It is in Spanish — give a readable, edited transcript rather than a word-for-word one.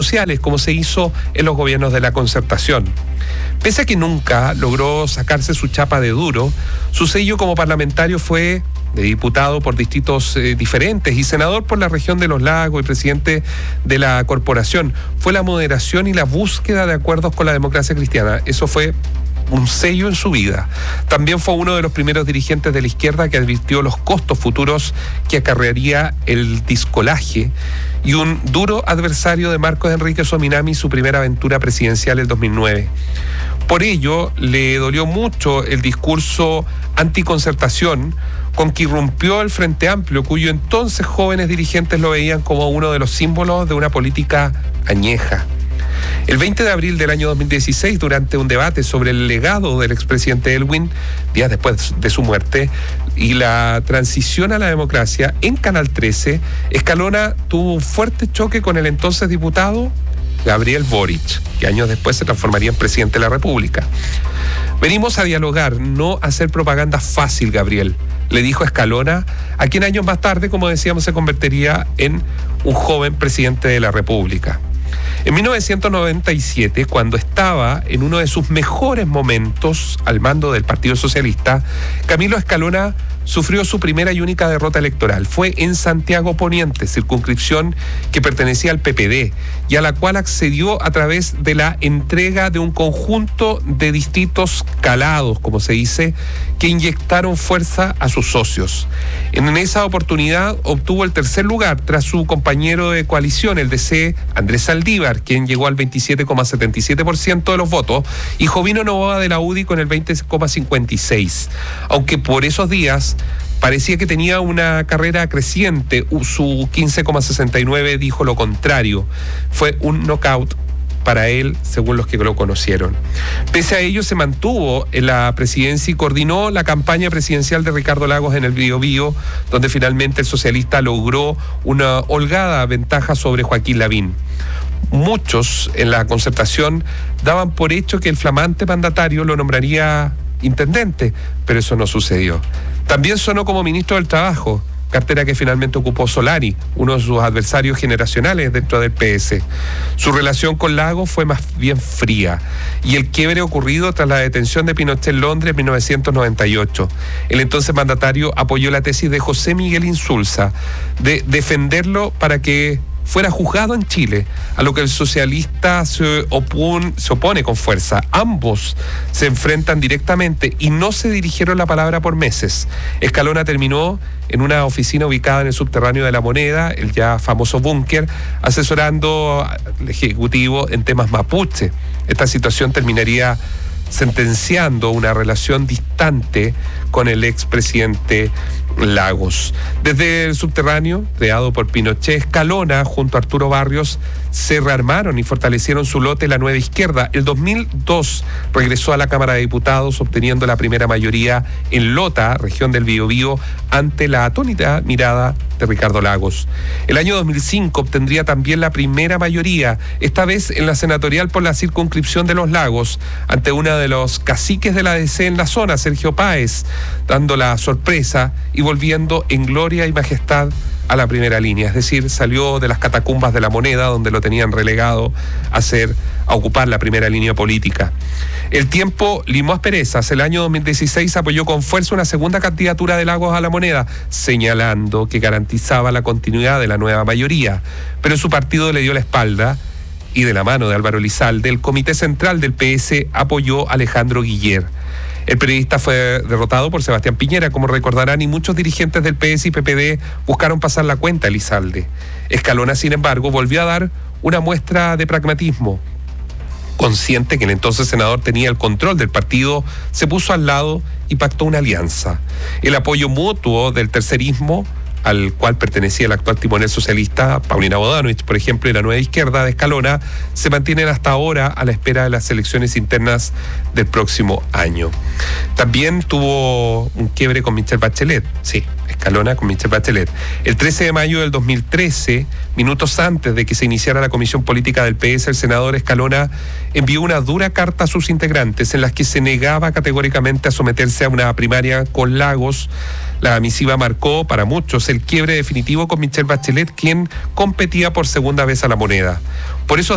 sociales, como se hizo en los gobiernos de la Concertación. Pese a que nunca logró sacarse su chapa de duro, su sello como parlamentario fue de diputado por distritos diferentes y senador por la región de Los Lagos y presidente de la corporación. Fue la moderación y la búsqueda de acuerdos con la democracia cristiana. Eso fue un sello en su vida. También fue uno de los primeros dirigentes de la izquierda que advirtió los costos futuros que acarrearía el discolaje y un duro adversario de Marcos Enrique Sominami su primera aventura presidencial en 2009. Por ello, le dolió mucho el discurso anticoncertación con que irrumpió el Frente Amplio, cuyo entonces jóvenes dirigentes lo veían como uno de los símbolos de una política añeja. El 20 de abril del año 2016, durante un debate sobre el legado del expresidente Elwin, días después de su muerte, y la transición a la democracia, en Canal 13, Escalona tuvo un fuerte choque con el entonces diputado Gabriel Boric, que años después se transformaría en presidente de la República. Venimos a dialogar, no a hacer propaganda fácil, Gabriel, le dijo Escalona, a quien años más tarde, como decíamos, se convertiría en un joven presidente de la República. En 1997, cuando estaba en uno de sus mejores momentos al mando del Partido Socialista, Camilo Escalona sufrió su primera y única derrota electoral. Fue en Santiago Poniente, circunscripción que pertenecía al PPD y a la cual accedió a través de la entrega de un conjunto de distritos calados, como se dice, que inyectaron fuerza a sus socios. En esa oportunidad obtuvo el tercer lugar tras su compañero de coalición, el DC Andrés Saldívar, quien llegó al 27,77% de los votos, y Jovino Novoa de la UDI con el 20,56%. Aunque por esos días parecía que tenía una carrera creciente, su 15,69% dijo lo contrario. Fue un knockout para él, según los que lo conocieron. Pese a ello, se mantuvo en la presidencia y coordinó la campaña presidencial de Ricardo Lagos en el Biobío, donde finalmente el socialista logró una holgada ventaja sobre Joaquín Lavín. Muchos en la Concertación daban por hecho que el flamante mandatario lo nombraría intendente, pero eso no sucedió. También sonó como ministro del Trabajo, cartera que finalmente ocupó Solari, uno de sus adversarios generacionales dentro del PS. Su relación con Lagos fue más bien fría, y el quiebre ocurrido tras la detención de Pinochet en Londres en 1998. El entonces mandatario apoyó la tesis de José Miguel Insulza de defenderlo para que fuera juzgado en Chile, a lo que el socialista se opone con fuerza. Ambos se enfrentan directamente y no se dirigieron la palabra por meses. Escalona terminó en una oficina ubicada en el subterráneo de La Moneda, el ya famoso búnker, asesorando al Ejecutivo en temas mapuche. Esta situación terminaría sentenciando una relación distante con el expresidente Lagos. Desde el subterráneo, creado por Pinochet, Escalona, junto a Arturo Barrios, se rearmaron y fortalecieron su lote La Nueva Izquierda. El 2002 regresó a la Cámara de Diputados, obteniendo la primera mayoría en Lota, región del Biobío, ante la atónita mirada de Ricardo Lagos. El año 2005 obtendría también la primera mayoría, esta vez en la senatorial por la circunscripción de Los Lagos, ante uno de los caciques de la DC en la zona, Sergio Páez, dando la sorpresa y volviendo en gloria y majestad a la primera línea, es decir, salió de las catacumbas de La Moneda, donde lo tenían relegado a ocupar la primera línea política. El tiempo limó asperezas. El año 2016 apoyó con fuerza una segunda candidatura de Lagos a La Moneda, señalando que garantizaba la continuidad de la nueva mayoría, pero su partido le dio la espalda y de la mano de Álvaro Elizalde, el Comité Central del PS apoyó a Alejandro Guiller. El periodista fue derrotado por Sebastián Piñera, como recordarán, y muchos dirigentes del PS y PPD buscaron pasar la cuenta a Elizalde. Escalona, sin embargo, volvió a dar una muestra de pragmatismo. Consciente que el entonces senador tenía el control del partido, se puso al lado y pactó una alianza. El apoyo mutuo del tercerismo, al cual pertenecía el actual timonel socialista, Paulina Bodanovich, por ejemplo, y la Nueva Izquierda de Escalona, se mantienen hasta ahora a la espera de las elecciones internas del próximo año. También tuvo un quiebre con Michelle Bachelet, sí, Escalona con Michelle Bachelet. El 13 de mayo del 2013, minutos antes de que se iniciara la comisión política del PS, el senador Escalona envió una dura carta a sus integrantes en las que se negaba categóricamente a someterse a una primaria con Lagos. La misiva marcó para muchos el quiebre definitivo con Michelle Bachelet, quien competía por segunda vez a La Moneda. Por eso